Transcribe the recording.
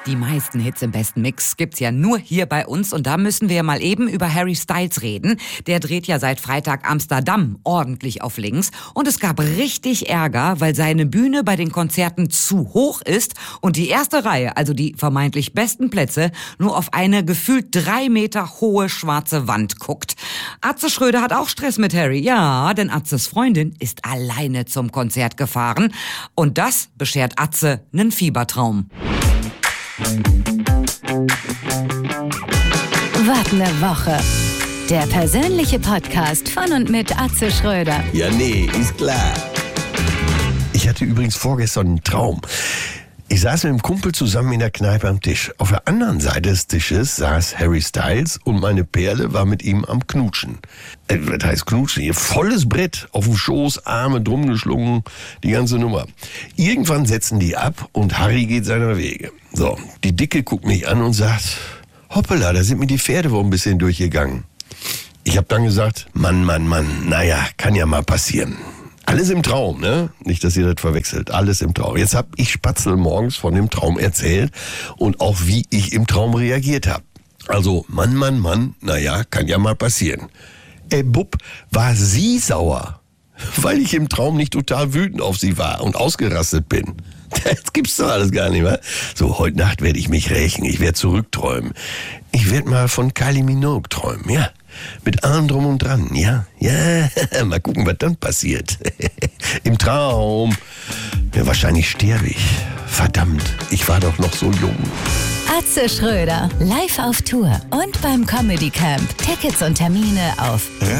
Die meisten Hits im besten Mix gibt's ja nur hier bei uns und da müssen wir mal eben über Harry Styles reden. Der dreht ja seit Freitag Amsterdam ordentlich auf links und es gab richtig Ärger, weil seine Bühne bei den Konzerten zu hoch ist und die erste Reihe, also die vermeintlich besten Plätze, nur auf eine gefühlt 3 Meter hohe schwarze Wand guckt. Atze Schröder hat auch Stress mit Harry, ja, denn Atzes Freundin ist alleine zum Konzert gefahren und das beschert Atze einen Fiebertraum. Wart ne Woche. Der persönliche Podcast von und mit Atze Schröder. Ja, nee, ist klar. Ich hatte übrigens vorgestern einen Traum. Ich saß mit einem Kumpel zusammen in der Kneipe am Tisch. Auf der anderen Seite des Tisches saß Harry Styles und meine Perle war mit ihm am Knutschen. Was heißt Knutschen? Hier volles Brett, auf dem Schoß, Arme drum geschlungen, die ganze Nummer. Irgendwann setzen die ab und Harry geht seiner Wege. So, die Dicke guckt mich an und sagt, hoppala, da sind mir die Pferde wohl ein bisschen durchgegangen. Ich habe dann gesagt, Mann, naja, kann ja mal passieren. Alles im Traum, ne? Nicht, dass ihr das verwechselt. Alles im Traum. Jetzt hab ich Spatzel morgens von dem Traum erzählt und auch wie ich im Traum reagiert habe. Also, Mann, naja, kann ja mal passieren. Bub, war sie sauer, weil ich im Traum nicht total wütend auf sie war und ausgerastet bin. Das gibt's doch alles gar nicht mehr. So, heute Nacht werde ich mich rächen. Ich werde zurückträumen. Ich werde mal von Kylie Minogue träumen, ja. Mit allem drum und dran, ja. Ja, mal gucken, was dann passiert. Im Traum. Ja, wahrscheinlich sterbe ich. Verdammt, ich war doch noch so jung. Atze Schröder, live auf Tour und beim Comedy Camp. Tickets und Termine auf